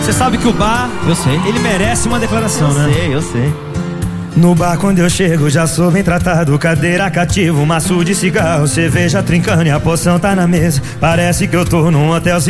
Você sabe que o bar, eu sei, ele merece uma declaração, né? Eu sei. No bar quando eu chego já sou bem tratado. Cadeira cativa, maço de cigarro, cerveja trincando e a poção tá na mesa. Parece que eu tô num hotelzinho